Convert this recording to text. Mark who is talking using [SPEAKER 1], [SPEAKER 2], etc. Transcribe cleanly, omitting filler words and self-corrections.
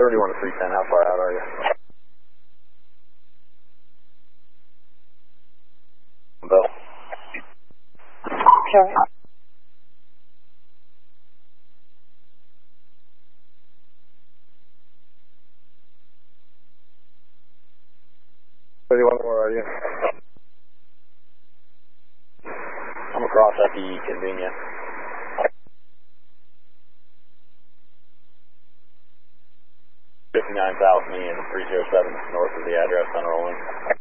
[SPEAKER 1] 31 to 310, how far out are you? Bill?
[SPEAKER 2] Sure.
[SPEAKER 1] Where are you? I'm across FE Convenient. 59 south me and 307 north of the address on rolling.